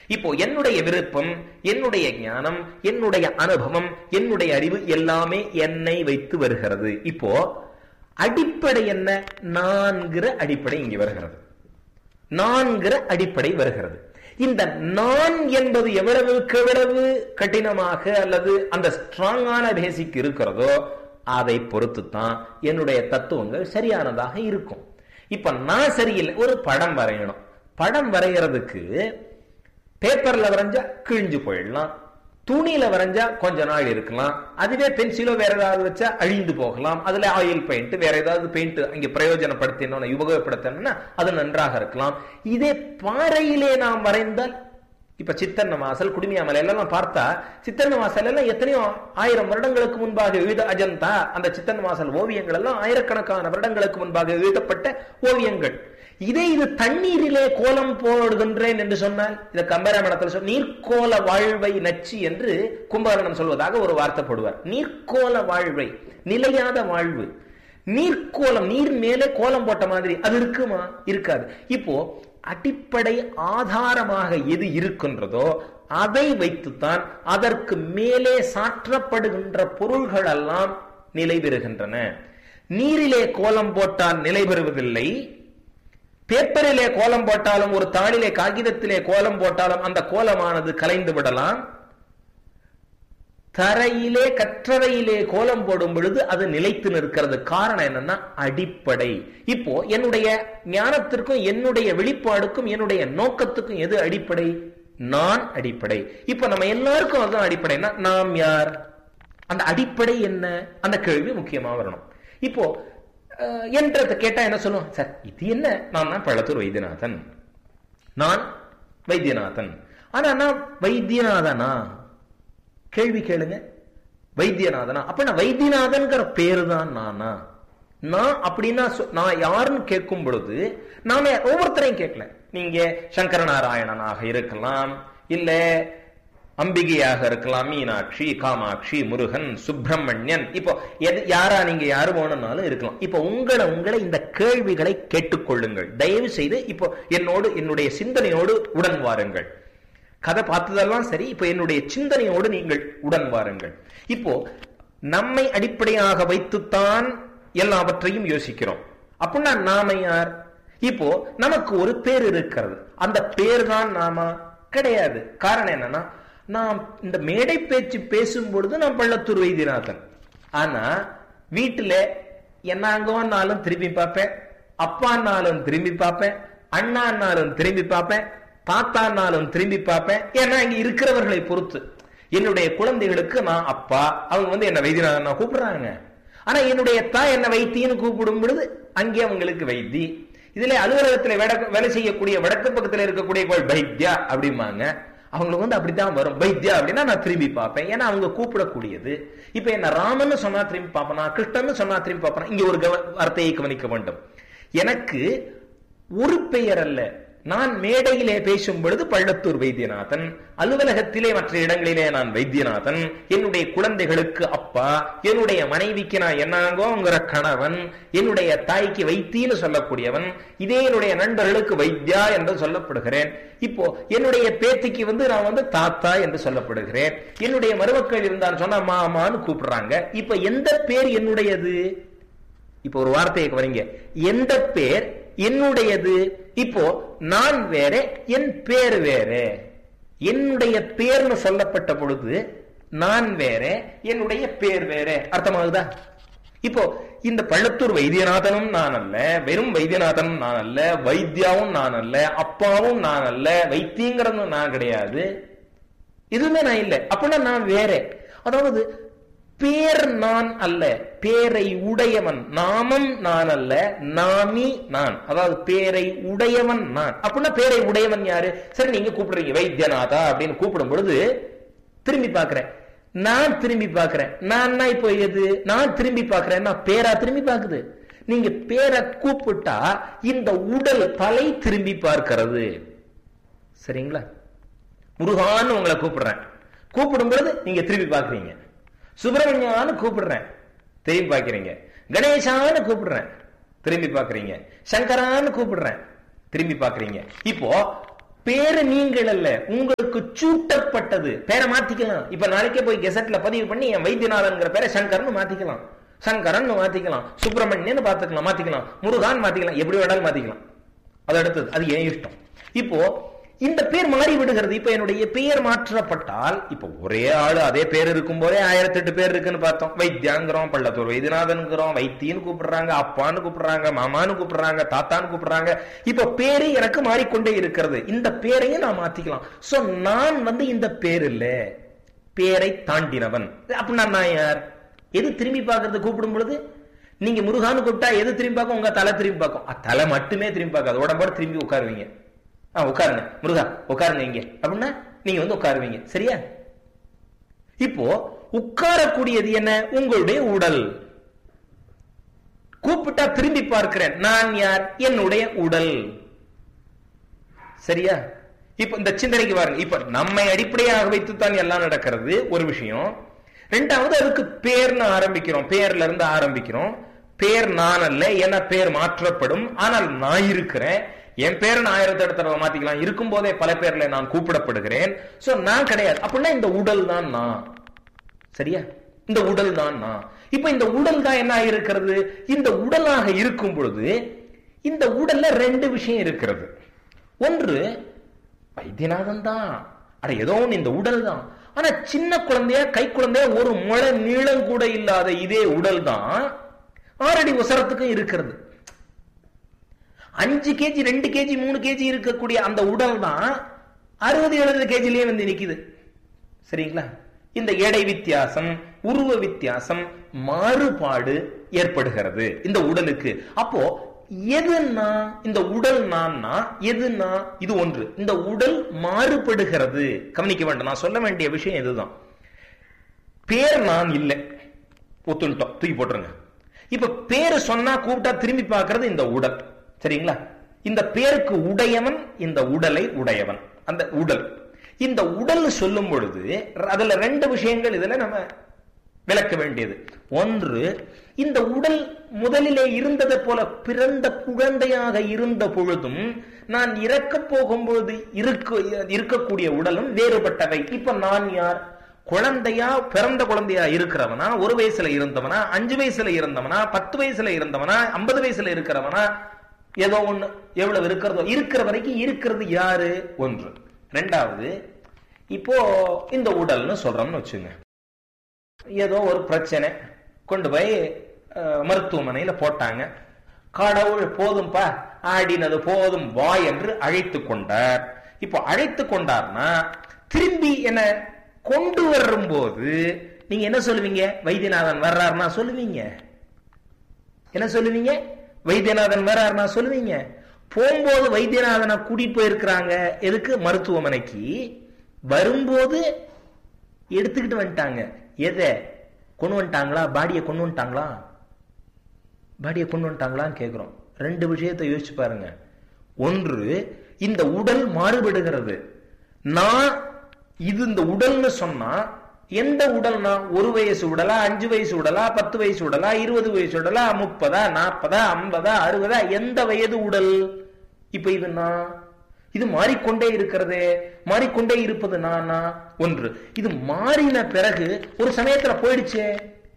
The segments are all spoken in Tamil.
இப்போ என்னுடைய விருப்பம், என்னுடைய ஞானம், என்னுடைய அனுபவம், என்னுடைய அறிவு எல்லாமே என்னை வைத்து வருகிறது. இப்போ அடிப்படை என்ன? நான்கிற அடிப்படை இங்க வருகிறது. நான்கிற அடிப்படை வருகிறது. இந்த நான் என்பது எவ்வளவுக்கு எவ்வளவு கடினமாக அல்லது அந்த ஸ்ட்ராங்கான பேசிக் இருக்கிறதோ அதை பொறுத்துத்தான் என்னுடைய தத்துவங்கள் சரியானதாக இருக்கும். இப்ப நான் சரியில்லை, ஒரு படம் வரையணும். படம் வரைகிறதுக்கு பேப்பர்ல வரைஞ்சா கிழிஞ்சு போயிடலாம், துணியில வரைஞ்சா கொஞ்ச நாள் இருக்கலாம், அதுவே பென்சிலோ வேற ஏதாவது வச்சா அழிந்து போகலாம், அதுல ஆயில் பெயிண்ட் வேற ஏதாவது பெயிண்ட் அங்கே பிரயோஜனப்படுத்தினோம் உபயோகப்படுத்தணும்னா அது நன்றாக இருக்கலாம். இதே பாறையிலே நாம் வரைந்தால், இப்ப சித்தன்ன வாசல், குடுமியாமலை எல்லாம் பார்த்தா சித்தன்ன வாசல் எல்லாம் எத்தனையோ 1000 வருடங்களுக்கு முன்பாக எழுத அஜந்தா அந்த சித்தன்ன வாசல் ஓவியங்கள் எல்லாம் ஆயிரக்கணக்கான வருடங்களுக்கு முன்பாக எழுதப்பட்ட ஓவியங்கள். இதே இது தண்ணீரிலே கோலம் போடுகின்றேன் என்று சொன்னால், இதை கம்பராமாயணத்தில் சொல் நீர்கோல வாழ்வை நச்சு என்று கும்பகர்ணன் சொல்வதாக ஒரு வார்த்தை போடுவார். நீர்கோல வாழ்வை, நிலையாத வாழ்வு. நீர்கோலம், நீர் மேலே கோலம் போட்ட மாதிரி அது இருக்குமா? இருக்காது. இப்போ அடிப்படை ஆதாரமாக எது இருக்கின்றதோ அதை வைத்துத்தான் அதற்கு மேலே சாற்றப்படுகின்ற பொருள்கள் எல்லாம் நிலை பெறுகின்றன. நீரிலே கோலம் போட்டால் நிலை பெறுவதில்லை. பேப்பரிலே கோலம் போட்டாலும், ஒரு தாளிலே காகிதத்திலே கோலம் போட்டாலும் அந்த கோலமானது கலைந்து விடலாம். தரையிலே கற்றறையிலே கோலம் போடும் பொழுது அது நிலைத்து நிற்கிறது. காரணம் என்னன்னா அடிப்படை. இப்போ என்னுடைய ஞானத்திற்கும் என்னுடைய வெளிப்பாடுக்கும் என்னுடைய நோக்கத்துக்கும் எது அடிப்படை? நான் அடிப்படை. இப்ப நம்ம எல்லாருக்கும் அதுதான் அடிப்படைன்னா நாம் யார்? அந்த அடிப்படை என்ன? அந்த கேள்வி முக்கியமா வரணும். இப்போ என்றதை கேட்டா என்ன சொல்லுவோம்? சார் இது என்ன? நான் தான் பள்ளத்தூர் வைத்தியநாதன், நான் வைத்தியநாதன். ஆனா நான் வைத்தியநாதனா? கேள்வி கேளுங்க. வைத்தியநாதனா? அப்ப நான் வைத்தியநாதன்கிற பேரு தான் நானா? நான் அப்படின்னா நான் யாருன்னு கேட்கும் பொழுது நாம ஒவ்வொருத்தரையும் கேட்கல. நீங்க சங்கரநாராயணனாக இருக்கலாம், இல்ல அம்பிகையாக இருக்கலாம், மீனாட்சி, காமாட்சி, முருகன், சுப்பிரமணியன். இப்போ யாரா நீங்க யாரு வேணும்னாலும் இருக்கலாம். இப்போ உங்களை இந்த கேள்விகளை கேட்டுக்கொள்ளுங்கள் தயவு செய்து. இப்போ என்னுடைய சிந்தனையோடு உடன் வாருங்கள். கதை பார்த்ததெல்லாம் சரி, இப்ப என்னுடைய சிந்தனையோடு நீங்கள் உடன் வாருங்கள். இப்போ நம்மை அடிப்படையாக வைத்துத்தான் எல்லாவற்றையும் யோசிக்கிறோம். அப்படின்னா நாம யார்? இப்போ நமக்கு ஒரு பேர் இருக்கிறது, அந்த பேர் தான் நாம கிடையாது. காரணம் என்னன்னா, நாம் இந்த மேடை பேச்சு பேசும் பொழுது நான் பள்ளத்தூர் வைத்தியநாதன். ஆனா வீட்டுல என்னாங்கன்னாலும் திரும்பி பார்ப்பேன், அப்பான்னாலும் திரும்பி பார்ப்பேன், அண்ணான்னாலும் திரும்பி பார்ப்பேன், தாத்தான்னாலும் திரும்பி பார்ப்பேன். ஏன்னா இங்க இருக்கிறவர்களை பொறுத்து. என்னுடைய குழந்தைகளுக்கு நான் அப்பா, அவங்க என்ன வைத்தியநாதன் கூப்பிடுறாங்க. ஆனா என்னுடைய தாய் என்ன வைத்தியன்னு கூப்பிடும் பொழுது அங்கே அவங்களுக்கு வைத்தி. இதுல அலுவலகத்துல வேலை செய்யக்கூடிய வடக்கு பக்கத்துல இருக்கக்கூடிய வைத்தியா அப்படிம்பாங்க. அவங்களுக்கு அப்படித்தான் வரும். வைத்தியா அப்படின்னா நான் திரும்பி பார்ப்பேன், ஏன்னா அவங்க கூப்பிடக்கூடியது. இப்ப என்ன ராமன்னு சொன்னா திரும்பி பார்ப்பனா, கிருஷ்ணன் சொன்னா திரும்பி பார்ப்பனா. இங்க ஒரு வார்த்தையை கவனிக்க வேண்டும். எனக்கு ஒரு பெயர் அல்ல. நான் மேடையிலே பேசும் பொழுது பள்ளத்தூர் வைத்தியநாதன், அலுவலகத்திலே மற்ற இடங்களிலே நான் வைத்தியநாதன், என்னுடைய குழந்தைகளுக்கு அப்பா, என்னுடைய மனைவிக்கு நான் என்னங்கோங்கிற கணவன், என்னுடைய தாய்க்கு வைத்தியன்னு சொல்லக்கூடியவன், இதே என்னுடைய நண்பர்களுக்கு வைத்தியா என்று சொல்லப்படுகிறேன். இப்போ என்னுடைய பேத்திக்கு நான் தாத்தா என்று சொல்லப்படுகிறேன். என்னுடைய மருமக்கள் இருந்தான்னு சொன்னா மாமான்னு கூப்பிடுறாங்க. இப்ப எந்த பேர் என்னுடையது? இப்ப ஒரு வார்த்தையை வரீங்க, எந்த பேர் என்னுடையது? இப்போ நான் வேற, என் பேர் வேற. என்னுடைய பேர்னு சொல்லப்பட்ட பொழுது நான் வேற, என்னுடைய பேர் வேற. அர்த்தமாகுதா? இப்போ இந்த பள்ளத்தூர் வைத்தியநாதனும் நான் அல்ல, வெறும் வைத்தியநாதனும் நான் அல்ல, வைத்தியாவும் நான் அல்ல, அப்பாவும் நான் அல்ல, வைத்தியங்கிறதும் நான் கிடையாது, எதுவுமே நான் இல்லை. அப்படின்னா நான் வேற. அதாவது பேர் நான் அல்ல, பேரை உடையவன். நாமம் நான் அல்ல, நாமி நான். அதாவது பேரை உடையவன் நான். அப்படின்னா பேரை உடையவன் யாரு? சரி, நீங்க கூப்பிடுறீங்க வைத்தியநாதா அப்படின்னு கூப்பிடும் பொழுது திரும்பி பார்க்கிறேன், நான் திரும்பி பார்க்கிறேன். நான் இப்போ எது? நான் திரும்பி பார்க்கிறேன். பேரா திரும்பி பார்க்குது. நீங்க பேரை கூப்பிட்டா இந்த உடல் தலை திரும்பி பார்க்கிறது. சரிங்களா? முருகான்னு உங்களை கூப்பிடுறேன், கூப்பிடும் பொழுது நீங்க திரும்பி பார்க்கிறீங்க. சுப்பிரமணியான்னு கூப்பிடுறேன், திரும்பி பார்க்கிறீங்க. கணேசான்னு கூப்பிடுறேன், திரும்பி பார்க்கிறீங்க. சங்கரான்னு கூப்பிடுறேன், திரும்பி பார்க்கிறீங்க. இப்போ பேரு நீங்கள் அல்ல, உங்களுக்கு சூட்டப்பட்டது. பேரை மாத்திக்கலாம். இப்ப நாளைக்கே போய் கெசட்ல பதிவு பண்ணி என் வைத்தியநாதன்ங்கிற பேரை சங்கர்னு மாத்திக்கலாம், சங்கரன் மாத்திக்கலாம், சுப்பிரமணியன் பாத்துக்கலாம், மாத்திக்கலாம், முருகான் மாத்திக்கலாம், எப்படி வேணாலும் மாத்திக்கலாம். அது அடுத்தது, அது ஏன் இஷ்டம். இப்போ இந்த பேர் மாறி விடுகிறது. இப்ப என்னுடைய பெயர் மாற்றப்பட்டால், இப்ப ஒரே ஆளு அதே பேர் இருக்கும் போதே 1008 பேர் இருக்குன்னு பார்த்தோம். வைத்தியாங்கிறோம், பள்ளத்தூர் வைத்தியநாதன்கிறோம், வைத்தியன்னு கூப்பிடுறாங்க, அப்பான்னு கூப்பிடுறாங்க, மாமான்னு கூப்பிடுறாங்க, தாத்தான்னு கூப்பிடுறாங்க. இப்ப பேரு எனக்கு மாறிக்கொண்டே இருக்கிறது. இந்த பேரையும் நான் மாத்திக்கலாம். சோ நான் இந்த பேர் இல்ல, பேரை தாண்டினவன். அப்படின்னா நான் யார்? எது திரும்பி பார்க்கறது? கூப்பிடும் பொழுது நீங்க முருகான்னு கூப்பிட்டா எது திரும்பி பார்க்கும்? உங்க தலை திரும்பி பார்க்கும். தலை மட்டுமே திரும்பி பார்க்காது, உடம்போடு திரும்பி உட்காருவீங்க. உட்காருங்க முருகா, உட்காருங்க இங்க அப்படின்னா நீங்க உட்காருவீங்க. சரியா? இப்போ உட்காரக்கூடியது என்ன? உங்களுடைய உடல். கூப்பிட்டா திரும்பி பார்க்கிறேன். நான் யார்? என்னுடைய உடல். சரியா? இப்ப இந்த சிந்தனைக்கு பாருங்க. இப்ப நம்மை அடிப்படையாக வைத்துத்தான் எல்லாம் நடக்கிறது, ஒரு விஷயம். ரெண்டாவது, அதுக்கு பேர்னு ஆரம்பிக்கிறோம், பேர்ல இருந்து ஆரம்பிக்கிறோம். பேர் நான் அல்ல, என பேர் மாற்றப்படும். ஆனால் நான் இருக்கிறேன். என் பேரை நான் 1008 தடவை மாத்திக்கலாம். இருக்கும் போதே பல பேர்ல நான் கூப்பிடப்படுகிறேன். சோ நான் கிடையாது. அப்படின்னா இந்த உடல் தான் நான். சரியா? இந்த உடல் தான் நான். இப்ப இந்த உடல் தான் என்ன இருக்கிறது? இந்த உடலாக இருக்கும் பொழுது இந்த உடல்ல 2 விஷயம் இருக்கிறது. ஒன்று வைத்தியநாதன் தான், அட ஏதோ ஒன்று இந்த உடல் தான். ஆனா சின்ன குழந்தைய, கை குழந்தைய, ஒரு முளை நீளம் கூட இல்லாத இதே உடல் தான் 6 அடி உசரத்துக்கும் இருக்கிறது. 5 கேஜி 2 கேஜி 3 கேஜி இருக்கக்கூடிய அந்த உடல் தான் 60-70 கேஜிலேயே நிக்குது. சரிங்களா? இந்த எடை வித்தியாசம், உருவ வித்தியாசம், மாறுபாடு ஏற்படுகிறது இந்த உடலுக்கு. அப்போ எதுனா இந்த உடல் நான்னா, எதுனா இது ஒன்று. இந்த உடல் மாறுபடுகிறது. கவனிக்க வேண்டும், நான் சொல்ல வேண்டிய விஷயம் இதுதான். பேர் நான் இல்லை, ஒத்துட்டோம், தூக்கி போட்டுருங்க. இப்ப பேரு சொன்னா கூப்பிட்டா திரும்பி பார்க்கிறது இந்த உடல். சரிங்களா? இந்த பேருக்கு உடையவன், இந்த உடலை உடையவன், அந்த உடல். இந்த உடல் சொல்லும் பொழுது அதுல 2 விஷயங்கள் இதுல நம்ம விளக்க வேண்டியது. ஒன்று, இந்த உடல் முதலிலே இருந்ததை போல பிறந்த குழந்தையாக இருந்த பொழுதும் நான் இறக்க போகும் பொழுது இருக்கக்கூடிய உடலும் வேறுபட்டவை. இப்ப நான் யார்? குழந்தையா, பிறந்த குழந்தையா இருக்கிறவனா, 1 வயசுல இருந்தவனா, 5 வயசுல இருந்தவனா, 10 வயசுல இருந்தவனா, 50 வயசுல இருக்கிறவனா, ஏதோ ஒண்ணு எவ்வளவு இருக்கிறதோ இருக்கிற வரைக்கும் இருக்கிறது யாரு? ஒன்று. ரெண்டாவது, இப்போ இந்த உடல்னு சொல்றோம்னு வச்சுங்க. ஏதோ ஒரு பிரச்சனை, கொண்டு போய் மருத்துவமனையில போட்டாங்க. கடவுள் போதும்பா, ஆடினது போதும் வா என்று அழைத்து கொண்டார். இப்போ அழைத்து கொண்டார்னா திரும்பி என்ன கொண்டு வரும் போது நீங்க என்ன சொல்லுவீங்க? வைத்தியநாதன் வர்றாருன்னா சொல்லுவீங்க. என்ன சொல்லுவீங்க? வைத்தியநாதன் வர்றாருன்னா சொல்லுவீங்க. போகும்போது வைத்தியநாதனை கூட்டிட்டு போயிருக்கிறாங்க. எதுக்கு? மருத்துவமனைக்கு. வரும்போது எடுத்துக்கிட்டு வந்துட்டாங்க. எதை கொண்டு வந்துட்டாங்களா? பாடியை கொண்டு வந்துட்டாங்களா? பாடியை கொண்டு வந்துட்டாங்களான்னு கேட்கிறோம். 2 விஷயத்தை யோசிச்சு பாருங்க. ஒன்று, இந்த உடல் மாறுபடுகிறது. நான் இது இந்த உடல்னு சொன்னா எந்த உடல்னா? 1 வயசு உடலா, 5 வயசு உடலா, 10 வயசு உடலா, 20 வயசு உடலா, 30, 40, 50, 60, எந்த வயது உடல்? இப்ப இது நான். இது மாறிக்கொண்டே இருக்கிறது. மாறிக்கொண்டே இருப்பது நானா? ஒன்று. இது மாறின பிறகு ஒரு சமயத்துல போயிடுச்சே.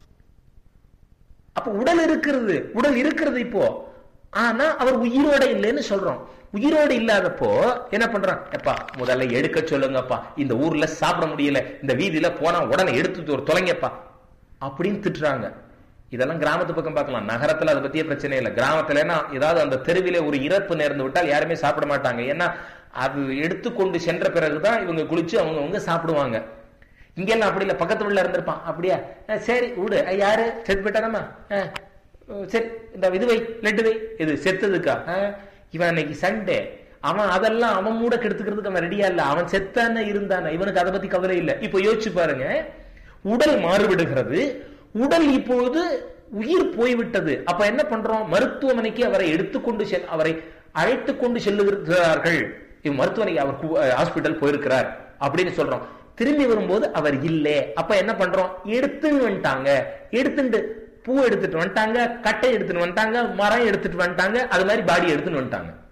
அப்ப உடல் இருக்கிறது, உடல் இருக்கிறது இப்போ. ஆனா அவர் உயிரோட இல்லைன்னு சொல்றோம். உயிரோடு இல்லாதப்போ என்ன பண்றான்? எப்பா முதல்ல எடுக்க சொல்லுங்கப்பா, இந்த ஊர்ல சாப்பிட முடியல, இந்த வீதியில போனா உடனே எடுத்து ஒரு தொலைங்கப்பா அப்படின்னு திட்டுறாங்க. இதெல்லாம் கிராமத்து பக்கம் பார்க்கலாம். நகரத்துல அதை பத்தியே பிரச்சனை இல்லை. கிராமத்துல ஏதாவது அந்த தெருவிலே ஒரு இறப்பு நேர்ந்து விட்டால் யாருமே சாப்பிட மாட்டாங்க. ஏன்னா அது எடுத்துக்கொண்டு சென்ற பிறகுதான் இவங்க குளிச்சு அவங்க சாப்பிடுவாங்க. இங்கெல்லாம் அப்படி இல்லை. பக்கத்து வீட்டுல இருந்திருப்பான். அப்படியா, சரி விடு, யாரு செத்து போயிட்டானம்மா, சரி இந்த இது வை, லட்டு வை. இது செத்ததுக்கா? இவன் அன்னைக்கு சண்டே, அவன் அதெல்லாம் அவன் மூட கெடுத்துக்கிறதுக்கு அவன் ரெடியா இல்ல. அவன் செத்தான இருந்தான, இவனுக்கு அதை பத்தி கவலை இல்லை. இப்ப யோசிச்சு பாருங்க, உடல் மாறுபடுகிறது. உடல் இப்பொழுது உயிர் போய்விட்டது. அப்ப என்ன பண்றோம்? மருத்துவமனைக்கு அவரை எடுத்துக்கொண்டு அவரை அழைத்து கொண்டு செல்லுகிறார்கள். மருத்துவமனைக்கு அவர் ஹாஸ்பிட்டல் போயிருக்கிறார் அப்படின்னு சொல்றோம். திரும்பி வரும்போது அவர் இல்லை. அப்ப என்ன பண்றோம்? எடுத்துன்னு வந்துட்டாங்க. எடுத்துட்டு பூ எடுத்துட்டு வந்துட்டாங்க, கட்டை எடுத்துட்டு வந்துட்டாங்க, மரம் எடுத்துட்டு வந்துட்டாங்க, அது மாதிரி பாடி எடுத்துன்னு வந்துட்டாங்க.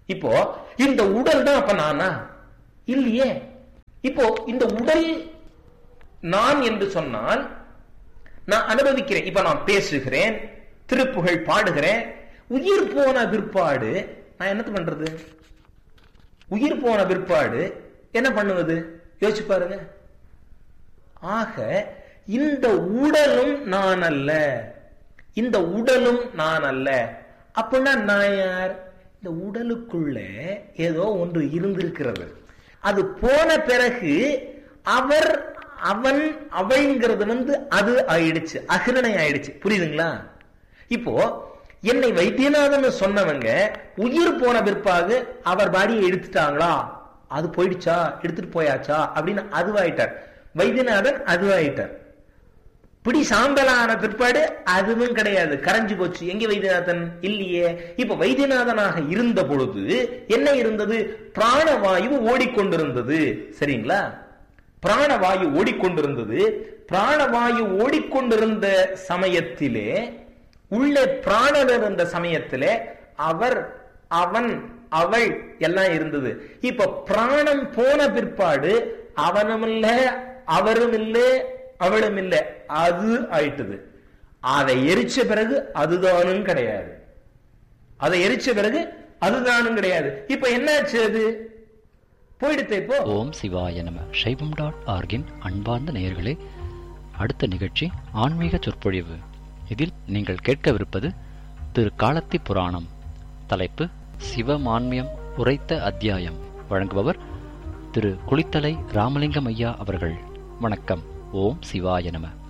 இப்போ இந்த உடல் தான் அப்ப நானா? இல்லையே. இப்போ இந்த உடல் நான் என்று சொன்னால் நான் அனுபவிக்கிறேன். இப்ப நான் பேசுகிறேன், திருப்புகழ் பாடுகிறேன். உயிர் போன பிற்பாடு நான் என்ன பண்றது? உயிர் போன பிற்பாடு என்ன பண்ணுவது? யோசிச்சு பாருங்க. ஆக இந்த உடலும் நான் அல்ல, இந்த உடலும் நான் அல்ல. அப்படின்னா நான் யார்? இந்த உடலுக்குள்ள ஏதோ ஒன்று இருந்திருக்கிறது. அது போன பிறகு அவர், அவன், அவள்ங்கிறது அது ஆயிடுச்சு, அகிரணை ஆயிடுச்சு. புரியுதுங்களா? இப்போ என்னை வைத்தியநாதன் சொன்னவங்க உயிர் போன பிற்பாடு அவர் பாடியை எடுத்துட்டாங்களா? அது போயிடுச்சா, எடுத்துட்டு போயாச்சா அப்படின்னு அதுவாயிட்டார். வைத்தியநாதன் அதுவாயிட்டார். பிடி சாம்பலான பிற்பாடு அதுவும் கிடையாது, கரைஞ்சு போச்சு. எங்க வைத்தியநாதன்? இல்லையே. இப்ப வைத்தியநாதனாக இருந்த பொழுது என்ன இருந்தது? பிராணவாயு ஓடிக்கொண்டிருந்தது. சரிங்களா? பிராணவாயு ஓடிக்கொண்டிருந்தது. பிராணவாயு ஓடிக்கொண்டிருந்த சமயத்திலே, உள்ளே பிராணன் இருந்த சமயத்திலே அவர், அவன், அவள் எல்லாம் இருந்தது. இப்ப பிராணம் போன பிற்பாடு அவனும் இல்ல, அவரும் இல்ல, அவளும் இல்ல, அது ஆயிட்டது. அதை எரிச்ச பிறகு அதுதானும் கிடையாது, அதை எரிச்ச பிறகு அதுதானும் கிடையாது. இப்ப என்னாச்சு? அது போயிடுத்து. இப்போ ஓம் சிவாய நம. சைவம்.org-இன் அன்பார்ந்த நேயர்களே, அடுத்த நிகழ்ச்சி ஆன்மீக சொற்பொழிவு. இதில் நீங்கள் கேட்கவிருப்பது திரு காலத்தி புராணம். தலைப்பு சிவமான்மியம் உரைத்த அத்தியாயம். வழங்குபவர் திரு குளித்தலை ராமலிங்கம் ஐயா அவர்கள். வணக்கம். ஓம் சிவாய நம.